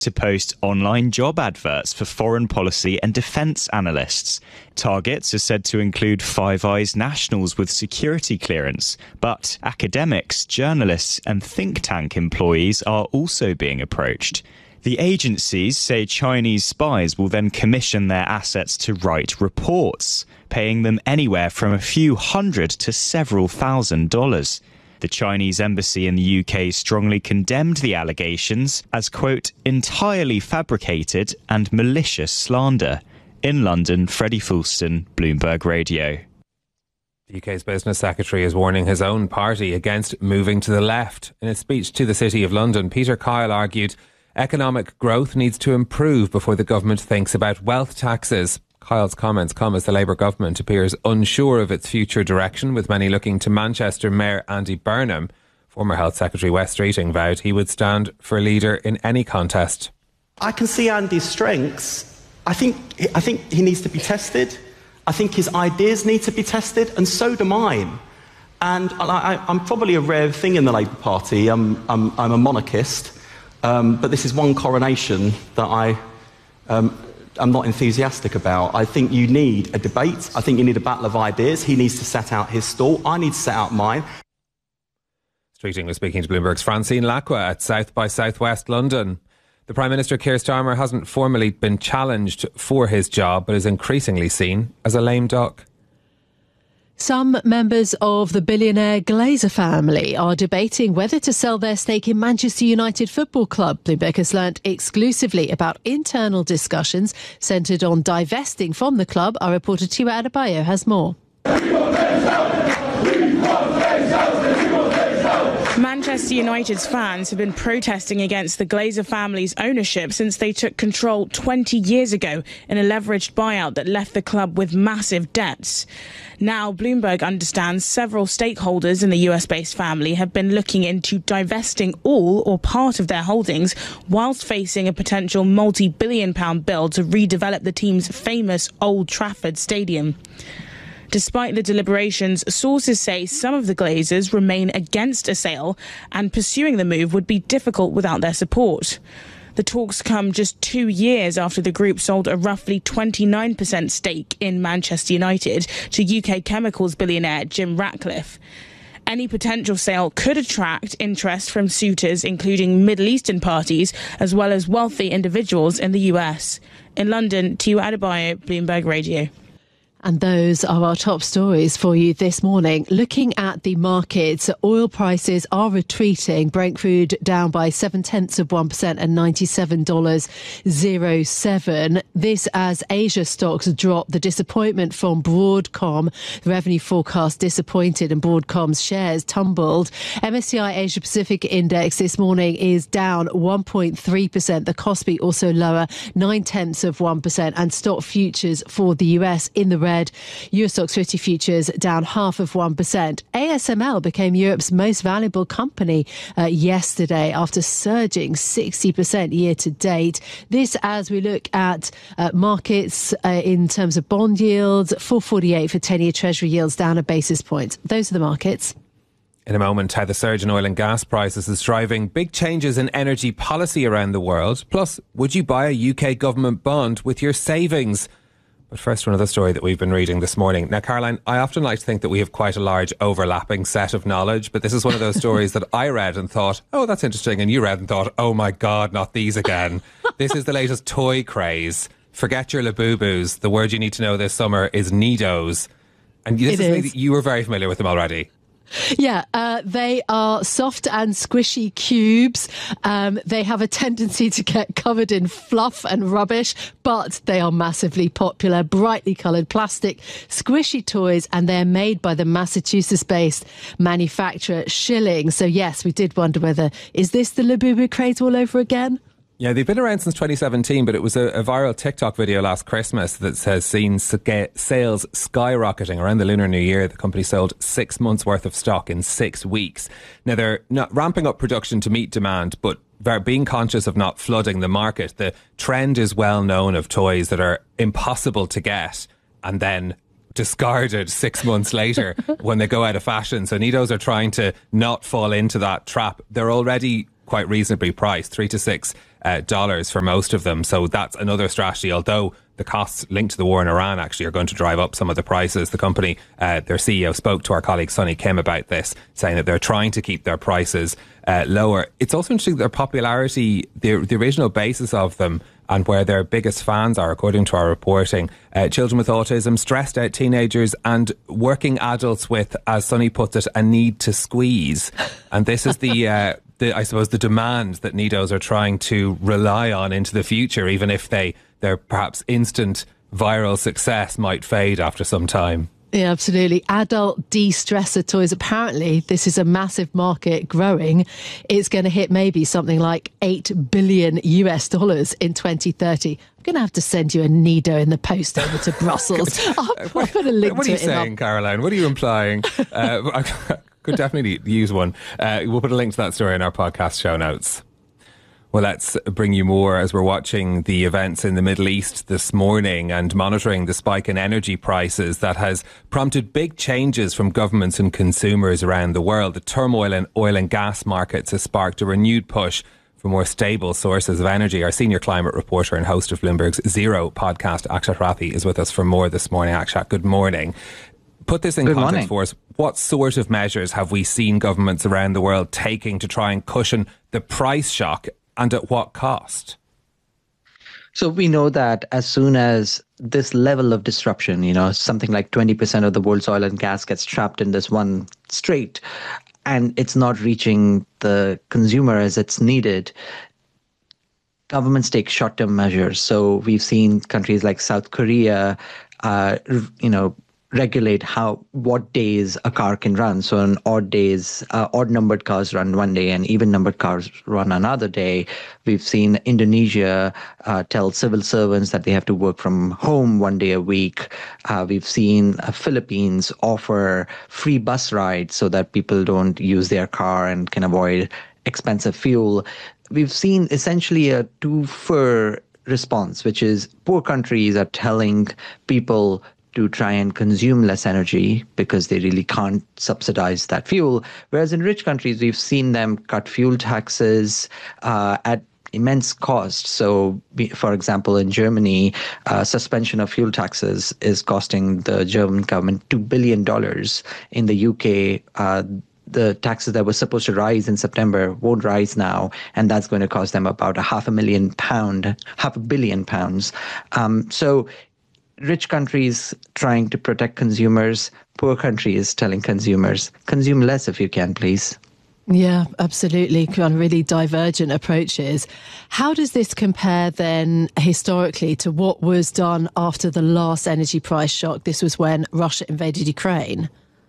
to post online job adverts for foreign policy and defence analysts. Targets are said to include Five Eyes nationals with security clearance, but academics, journalists and think tank employees are also being approached. The agencies say Chinese spies will then commission their assets to write reports, paying them anywhere from a few hundred to several $1,000s. The Chinese embassy in the UK strongly condemned the allegations as, quote, entirely fabricated and malicious slander. In London, Freddie Fulston, Bloomberg Radio. The UK's Business Secretary is warning his own party against moving to the left. In a speech to the City of London, Peter Kyle argued economic growth needs to improve before the government thinks about wealth taxes. Kyle's comments come as the Labour government appears unsure of its future direction, with many looking to Manchester Mayor Andy Burnham. Former Health Secretary Wes Streeting vowed he would stand for leader in any contest. I can see Andy's strengths. I think he needs to be tested. I think his ideas need to be tested, and so do mine. And I'm probably a rare thing in the Labour Party. I'm a monarchist, but this is one coronation that I'm not enthusiastic about. I think you need a debate. I think you need a battle of ideas. He needs to set out his stall. I need to set out mine. Streeting was speaking to Bloomberg's Francine Lacqua at South by Southwest London. The Prime Minister Keir Starmer hasn't formally been challenged for his job, but is increasingly seen as a lame duck. Some members of the billionaire Glazer family are debating whether to sell their stake in Manchester United Football Club. Bloomberg has learnt exclusively about internal discussions centred on divesting from the club. Our reporter Tiwa Adebayo has more. Manchester United's fans have been protesting against the Glazer family's ownership since they took control 20 years ago in a leveraged buyout that left the club with massive debts. Now, Bloomberg understands several stakeholders in the US-based family have been looking into divesting all or part of their holdings whilst facing a potential multi-billion-pound bill to redevelop the team's famous Old Trafford Stadium. Despite the deliberations, sources say some of the Glazers remain against a sale and pursuing the move would be difficult without their support. The talks come just 2 years after the group sold a roughly 29% stake in Manchester United to UK chemicals billionaire Jim Ratcliffe. Any potential sale could attract interest from suitors, including Middle Eastern parties, as well as wealthy individuals in the US. In London, Tiwa Adebayo, Bloomberg Radio. And those are our top stories for you this morning. Looking at the markets, oil prices are retreating. Brent crude down by 0.7% and $97.07. This as Asia stocks drop. The disappointment from Broadcom, the revenue forecast disappointed and Broadcom's shares tumbled. MSCI Asia Pacific Index this morning is down 1.3%. The Kospi also lower 0.9%, and stock futures for the US in the red. US Stocks 50 futures down 0.5%. ASML became Europe's most valuable company yesterday after surging 60% year to date. This as we look at markets in terms of bond yields, 4.48 for 10-year Treasury yields, down a basis point. Those are the markets. In a moment, how the surge in oil and gas prices is driving big changes in energy policy around the world. Plus, would you buy a UK government bond with your savings? But first, another story that we've been reading this morning. Now, Caroline, I often like to think that we have quite a large overlapping set of knowledge, but this is one of those stories that I read and thought, oh, that's interesting, and you read and thought, oh my God, not these again. This is the latest toy craze. Forget your Labubus. The word you need to know this summer is Nidos. And this is something that you were very familiar with them already. Yeah, they are soft and squishy cubes. They have a tendency to get covered in fluff and rubbish, but they are massively popular. Brightly coloured plastic, squishy toys, and they're made by the Massachusetts-based manufacturer Schilling. So yes, we did wonder whether, is this the Labubu craze all over again? Yeah, they've been around since 2017, but it was a viral TikTok video last Christmas that has seen sales skyrocketing around the Lunar New Year. The company sold 6 months' worth of stock in 6 weeks. Now, they're not ramping up production to meet demand, but they're being conscious of not flooding the market. The trend is well known of toys that are impossible to get and then discarded 6 months later when they go out of fashion. So Nidos are trying to not fall into that trap. They're already quite reasonably priced, 3 to 6 dollars for most of them. So that's another strategy, although the costs linked to the war in Iran actually are going to drive up some of the prices. The company, their CEO spoke to our colleague Sonny Kim about this, saying that they're trying to keep their prices lower. It's also interesting that their popularity, the original basis of them and where their biggest fans are, according to our reporting, children with autism, stressed out teenagers and working adults with, as Sonny puts it, a need to squeeze. And this is I suppose, the demand that Nidos are trying to rely on into the future, even if their perhaps instant viral success might fade after some time. Yeah, absolutely. Adult de-stressor toys. Apparently, this is a massive market growing. It's going to hit maybe something like $8 billion in 2030. I'm going to have to send you a Nido in the post over to Brussels. I'll put a link to it. What are you saying, Caroline? What are you implying? I could definitely use one. We'll put a link to that story in our podcast show notes. Well, let's bring you more as we're watching the events in the Middle East this morning and monitoring the spike in energy prices that has prompted big changes from governments and consumers around the world. The turmoil in oil and gas markets has sparked a renewed push for more stable sources of energy. Our senior climate reporter and host of Bloomberg's Zero podcast, Akshat Rathi, is with us for more this morning. Akshat, good morning. Put this in context for us. What sort of measures have we seen governments around the world taking to try and cushion the price shock, and at what cost? So we know that as soon as this level of disruption, something like 20% of the world's oil and gas gets trapped in this one strait, and it's not reaching the consumer as it's needed, governments take short-term measures. So we've seen countries like South Korea, regulate what days a car can run. So on odd days, odd-numbered cars run one day and even-numbered cars run another day. We've seen Indonesia tell civil servants that they have to work from home one day a week. We've seen Philippines offer free bus rides so that people don't use their car and can avoid expensive fuel. We've seen essentially a two-for response, which is poor countries are telling people to try and consume less energy because they really can't subsidize that fuel. Whereas in rich countries, we've seen them cut fuel taxes at immense cost. So, for example, in Germany, suspension of fuel taxes is costing the German government $2 billion. In the UK, the taxes that were supposed to rise in September won't rise now, and that's going to cost them about £500 million. So rich countries trying to protect consumers, poor countries telling consumers, consume less if you can, please. Yeah, absolutely. Kind of really divergent approaches. How does this compare then historically to what was done after the last energy price shock? This was when Russia invaded Ukraine.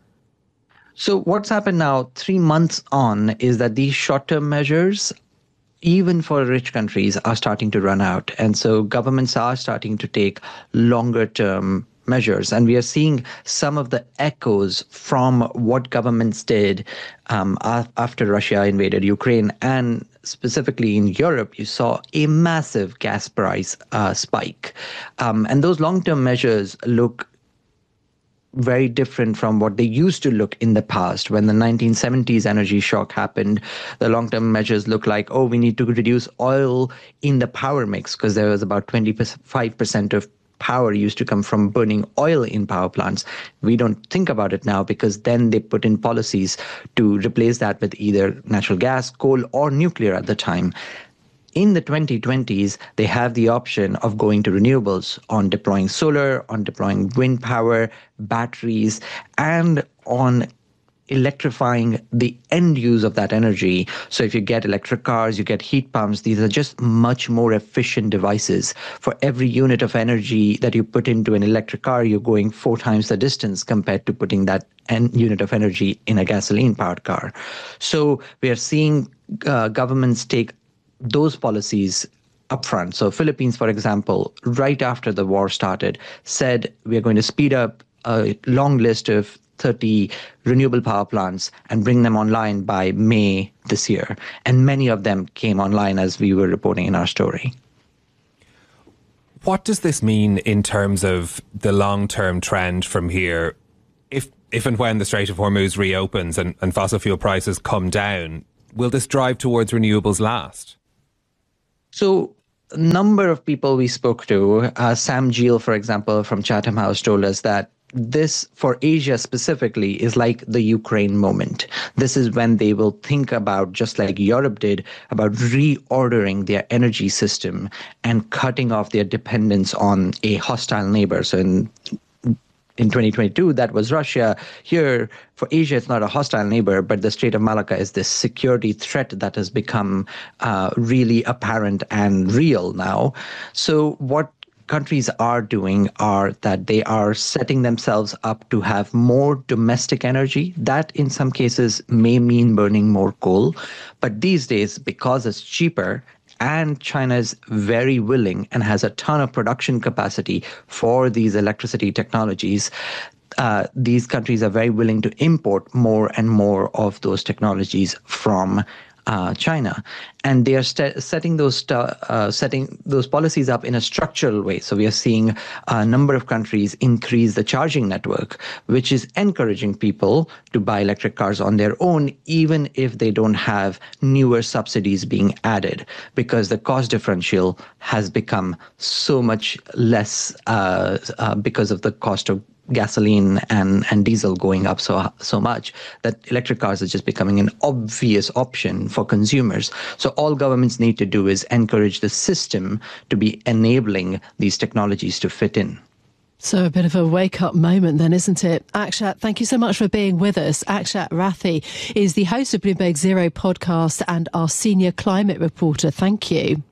So what's happened now, 3 months on, is that these short-term measures, even for rich countries, are starting to run out. And so governments are starting to take longer-term measures. And we are seeing some of the echoes from what governments did after Russia invaded Ukraine. And specifically in Europe, you saw a massive gas price spike. And those long-term measures look very different from what they used to look in the past. When the 1970s energy shock happened, the long-term measures look like, we need to reduce oil in the power mix because there was about 25% of power used to come from burning oil in power plants. We don't think about it now because then they put in policies to replace that with either natural gas, coal, or nuclear at the time. In the 2020s, they have the option of going to renewables, on deploying solar, on deploying wind power, batteries, and on electrifying the end use of that energy. So if you get electric cars, you get heat pumps, these are just much more efficient devices. For every unit of energy that you put into an electric car, you're going 4 times the distance compared to putting that unit of energy in a gasoline-powered car. So we are seeing governments take those policies upfront. So Philippines, for example, right after the war started, said we are going to speed up a long list of 30 renewable power plants and bring them online by May this year. And many of them came online, as we were reporting in our story. What does this mean in terms of the long-term trend from here? If and when the Strait of Hormuz reopens and fossil fuel prices come down, will this drive towards renewables last? So a number of people we spoke to, Sam Geel, for example, from Chatham House, told us that this, for Asia specifically, is like the Ukraine moment. This is when they will think about, just like Europe did, about reordering their energy system and cutting off their dependence on a hostile neighbor. So in 2022, that was Russia. Here, for Asia, it's not a hostile neighbor, but the Strait of Malacca is this security threat that has become really apparent and real now. So what countries are doing are that they are setting themselves up to have more domestic energy. That in some cases may mean burning more coal. But these days, because it's cheaper, and China is very willing and has a ton of production capacity for these electricity technologies, these countries are very willing to import more and more of those technologies from China, and they are setting those policies up in a structural way. So we are seeing a number of countries increase the charging network, which is encouraging people to buy electric cars on their own, even if they don't have newer subsidies being added, because the cost differential has become so much less because of the cost of gasoline and diesel going up so much that electric cars are just becoming an obvious option for consumers. So all governments need to do is encourage the system to be enabling these technologies to fit in. So a bit of a wake-up moment then, isn't it? Akshat, thank you so much for being with us. Akshat Rathi is the host of Bloomberg Zero podcast and our senior climate reporter. Thank you.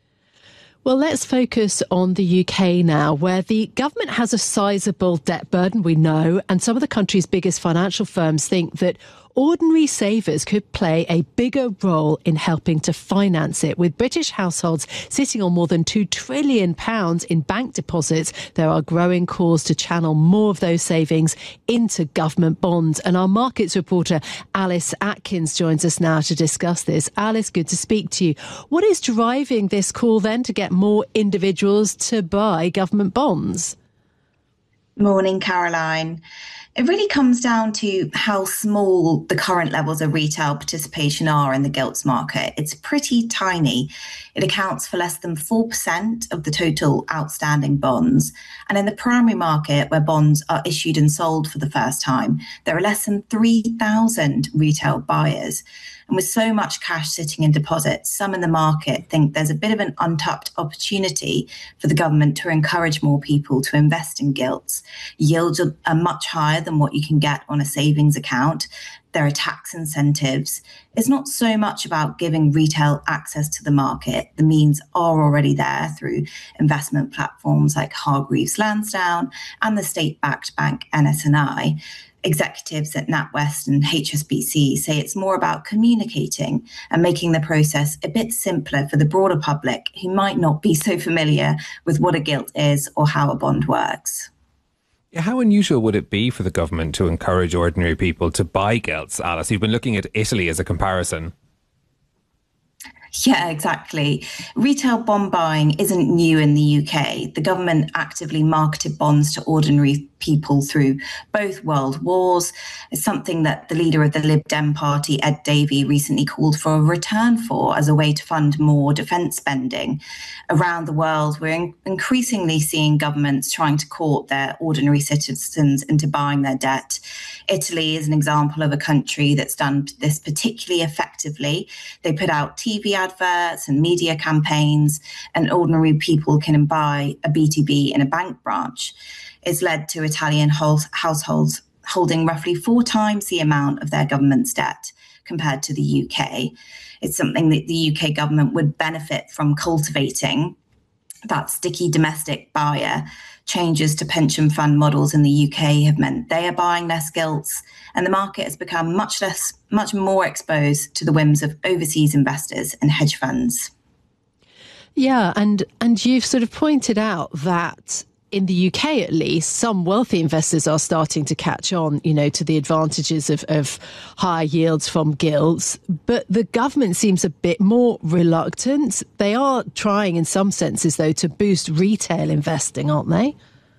Well, let's focus on the UK now, where the government has a sizable debt burden, we know, and some of the country's biggest financial firms think that ordinary savers could play a bigger role in helping to finance it. With British households sitting on more than £2 trillion in bank deposits, there are growing calls to channel more of those savings into government bonds. And our markets reporter, Alice Atkins, joins us now to discuss this. Alice, good to speak to you. What is driving this call then to get more individuals to buy government bonds? Morning, Caroline. It really comes down to how small the current levels of retail participation are in the gilts market. It's pretty tiny. It accounts for less than 4% of the total outstanding bonds. And in the primary market, where bonds are issued and sold for the first time, there are less than 3,000 retail buyers. And with so much cash sitting in deposits, some in the market think there's a bit of an untapped opportunity for the government to encourage more people to invest in gilts. Yields are much higher than what you can get on a savings account. There are tax incentives. It's not so much about giving retail access to the market. The means are already there through investment platforms like Hargreaves Lansdown and the state-backed bank NS&I. Executives at NatWest and HSBC say it's more about communicating and making the process a bit simpler for the broader public who might not be so familiar with what a gilt is or how a bond works. How unusual would it be for the government to encourage ordinary people to buy gilts, Alice? You've been looking at Italy as a comparison. Yeah, exactly. Retail bond buying isn't new in the UK. The government actively marketed bonds to ordinary people through both world wars. It's something that the leader of the Lib Dem party, Ed Davey, recently called for a return for as a way to fund more defence spending. Around the world, we're increasingly seeing governments trying to court their ordinary citizens into buying their debt. Italy is an example of a country that's done this particularly effectively. They put out TV adverts and media campaigns, and ordinary people can buy a BTB in a bank branch. It's led to Italian households holding roughly 4 times the amount of their government's debt compared to the UK. It's something that the UK government would benefit from cultivating. That sticky domestic buyer. Changes to pension fund models in the UK have meant they are buying less gilts, and the market has become much more exposed to the whims of overseas investors and hedge funds. Yeah, and you've sort of pointed out that in the UK, at least, some wealthy investors are starting to catch on, to the advantages of higher yields from gilts. But the government seems a bit more reluctant. They are trying, in some senses, though, to boost retail investing, aren't they?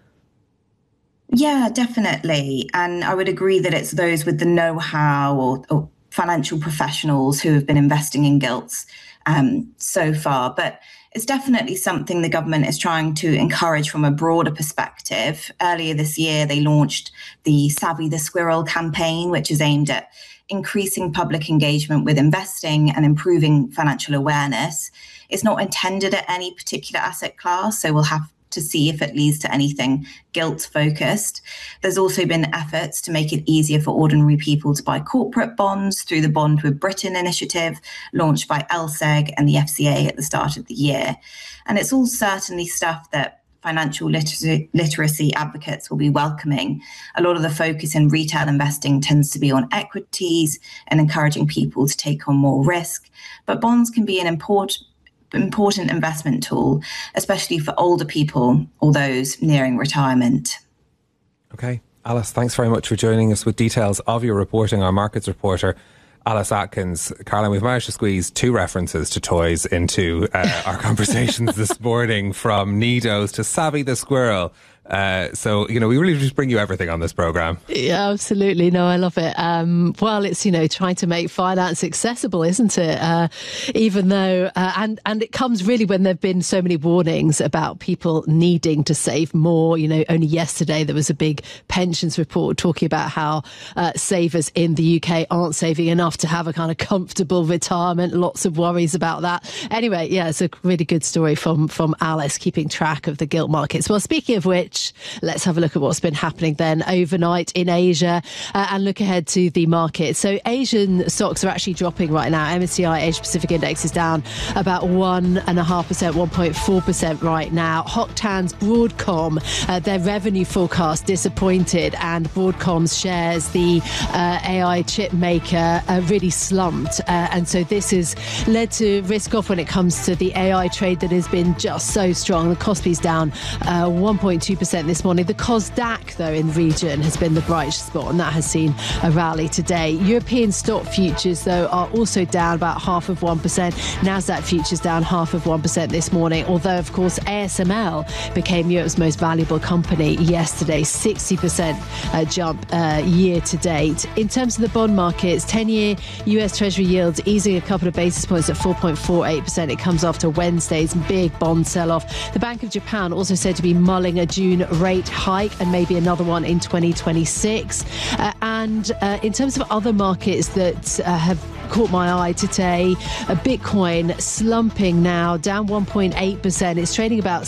Yeah, definitely. And I would agree that it's those with the know-how or financial professionals who have been investing in gilts so far. But it's definitely something the government is trying to encourage from a broader perspective. Earlier this year, they launched the Savvy the Squirrel campaign, which is aimed at increasing public engagement with investing and improving financial awareness. It's not intended at any particular asset class, so we'll have to see if it leads to anything gilt-focused. There's also been efforts to make it easier for ordinary people to buy corporate bonds through the Bond with Britain initiative, launched by LSEG and the FCA at the start of the year. And it's all certainly stuff that financial literacy advocates will be welcoming. A lot of the focus in retail investing tends to be on equities and encouraging people to take on more risk. But bonds can be an important investment tool, especially for older people or those nearing retirement. Okay. Alice, thanks very much for joining us with details of your reporting. Our markets reporter, Alice Atkins. Caroline, we've managed to squeeze 2 references to toys into our conversations this morning, from Nidos to Savvy the Squirrel. So, we really just bring you everything on this programme. Yeah, absolutely. No, I love it. Well, it's, trying to make finance accessible, isn't it? Even though, and it comes really when there have been so many warnings about people needing to save more. Only yesterday there was a big pensions report talking about how savers in the UK aren't saving enough to have a kind of comfortable retirement. Lots of worries about that. Anyway, yeah, it's a really good story from Alice, keeping track of the gilt markets. Well, speaking of which, let's have a look at what's been happening then overnight in Asia and look ahead to the market. So Asian stocks are actually dropping right now. MSCI Asia Pacific Index is down about 1.5%, 1.4% right now. Hocktan's Broadcom, their revenue forecast disappointed, and Broadcom's shares, the AI chip maker, really slumped. And so this has led to risk off when it comes to the AI trade that has been just so strong. The Kospi's down 1.2% this morning. The Kosdaq, though, in the region has been the bright spot, and that has seen a rally today. European stock futures, though, are also down about 0.5%. Nasdaq futures down 0.5% this morning, although, of course, ASML became Europe's most valuable company yesterday, 60% jump year to date. In terms of the bond markets, 10-year US Treasury yields easing a couple of basis points at 4.48%. It comes after Wednesday's big bond sell-off. The Bank of Japan also said to be mulling a June rate hike and maybe another one in 2026. And in terms of other markets that have caught my eye today, Bitcoin slumping now, down 1.8%. It's trading about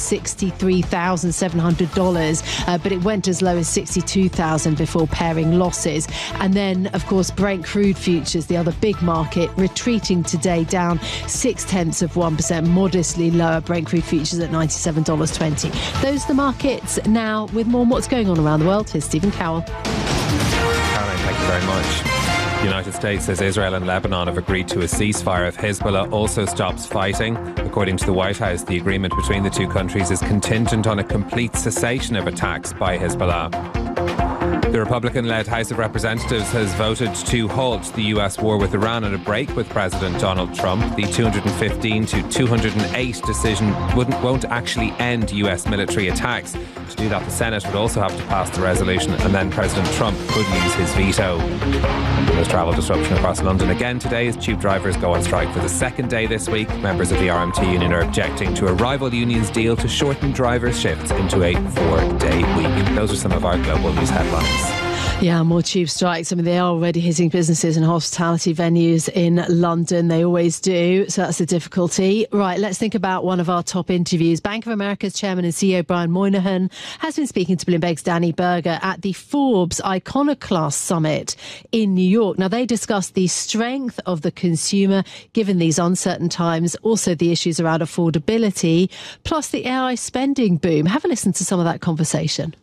$63,700, but it went as low as $62,000 before pairing losses. And then, of course, Brent crude futures, the other big market, retreating today, down 0.6%, modestly lower. Brent crude futures at $97.20. Those are the markets. Now, with more on what's going on around the world, here's Stephen Cowell. Caroline, thank you very much. The United States says Israel and Lebanon have agreed to a ceasefire if Hezbollah also stops fighting. According to the White House, the agreement between the two countries is contingent on a complete cessation of attacks by Hezbollah. The Republican-led House of Representatives has voted to halt the US war with Iran and a break with President Donald Trump. The 215 to 208 decision won't actually end US military attacks. To do that, the Senate would also have to pass the resolution, and then President Trump could use his veto. There's travel disruption across London again today as tube drivers go on strike for the second day this week. Members of the RMT union are objecting to a rival union's deal to shorten drivers' shifts into a 4-day week. Those are some of our global news headlines. Yeah, more tube strikes. I mean, they are already hitting businesses and hospitality venues in London. They always do. So that's the difficulty. Right, let's think about one of our top interviews. Bank of America's chairman and CEO Brian Moynihan has been speaking to Bloomberg's Danny Berger at the Forbes Iconoclast Summit in New York. Now, they discussed the strength of the consumer given these uncertain times, also the issues around affordability, plus the AI spending boom. Have a listen to some of that conversation.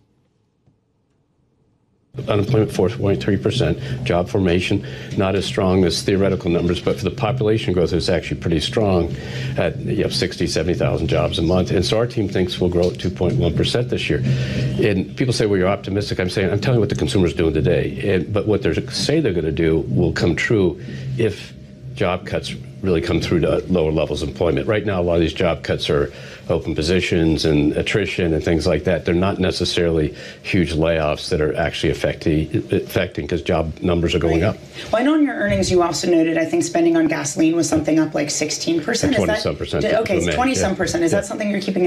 Unemployment 4.3%, job formation not as strong as theoretical numbers, but for the population growth, it's actually pretty strong at 60, 70,000 jobs a month. And so our team thinks we'll grow at 2.1% this year. And people say, well, you're optimistic. I'm telling you what the consumer's doing today. But what they say they're going to do will come true if job cuts really come through to lower levels of employment. Right now, a lot of these job cuts are open positions and attrition and things like that. They're not necessarily huge layoffs that are actually affecting because job numbers are going up. Well, I know in your earnings you also noted, I think spending on gasoline was something up like 16%. 20-some percent. Okay, 20-some percent. Is that something you're keeping